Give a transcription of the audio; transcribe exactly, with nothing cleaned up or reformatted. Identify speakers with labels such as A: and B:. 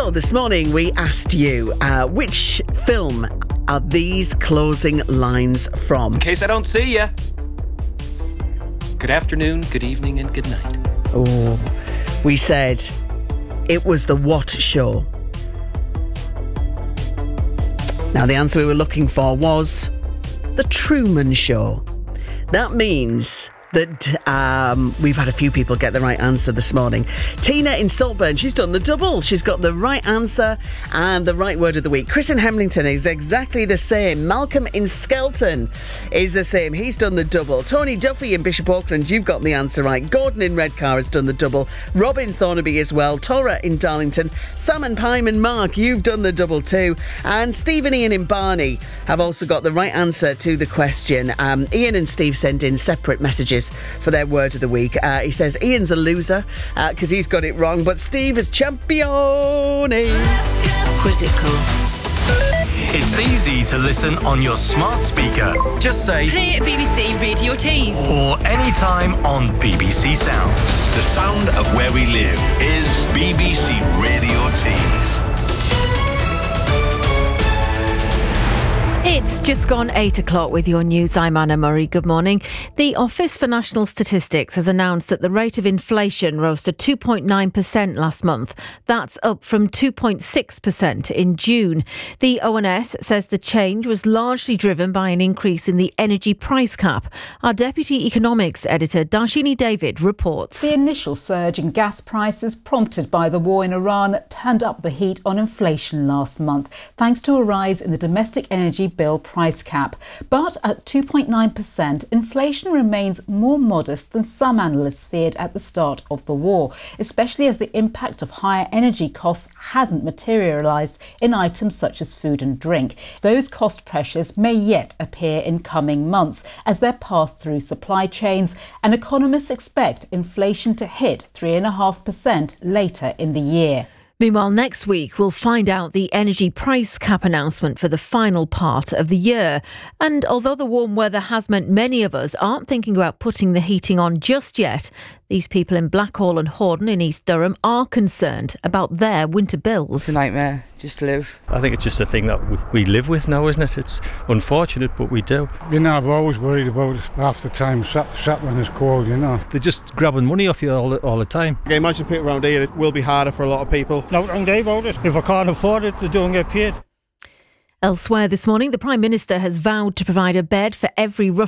A: So this morning we asked you, uh, which film are these closing lines from?
B: In case I don't see ya. Good afternoon, good evening, and good night.
A: Oh, we said it was The What Show. Now the answer we were looking for was The Truman Show. That means that um, we've had a few people get the right answer this morning. Tina in Saltburn, she's done the double. She's got the right answer and the right word of the week. Chris in Hemlington is exactly the same. Malcolm in Skelton is the same. He's done the double. Tony Duffy in Bishop Auckland, you've got the answer right. Gordon in Redcar has done the double. Robin Thornaby as well. Tora in Darlington. Sam and Pyman Mark, you've done the double too. And Stephen Ian in Barney have also got the right answer to the question. Um, Ian and Steve send in separate messages for their word of the week. Uh, he says Ian's a loser because uh, he's got it wrong, but Steve is champione.
C: Quizzical.
D: It's easy to listen on your smart speaker. Just say
C: play B B C Radio Tees
D: or anytime on B B C Sounds.
E: The sound of where we live is B B C Radio Tees.
F: It's just gone eight o'clock with your news. I'm Anna Murray. Good morning. The Office for National Statistics has announced that the rate of inflation rose to two point nine percent last month. That's up from two point six percent in June. The O N S says the change was largely driven by an increase in the energy price cap. Our Deputy Economics Editor, Darshini David, reports.
G: The initial surge in gas prices prompted by the war in Iran turned up the heat on inflation last month, thanks to a rise in the domestic energy bill price cap. But at two point nine percent, inflation remains more modest than some analysts feared at the start of the war, especially as the impact of higher energy costs hasn't materialised in items such as food and drink. Those cost pressures may yet appear in coming months as they're passed through supply chains, and economists expect inflation to hit three point five percent later in the year.
F: Meanwhile, next week we'll find out the energy price cap announcement for the final part of the year. And although the warm weather has meant many of us aren't thinking about putting the heating on just yet, these people in Blackhall and Hordern in East Durham are concerned about their winter bills.
H: It's a nightmare just to live.
I: I think it's just a thing that we, we live with now, isn't it? It's unfortunate, but we do.
J: You know, I've always worried about it half the time, sat, sat when it's cold, you know.
I: They're just grabbing money off you all the, all the time.
K: I imagine people around here, it will be harder for a lot of people.
J: No, don't worry about it. If I can't afford it, they don't get paid.
F: Elsewhere this morning, the Prime Minister has vowed to provide a bed for every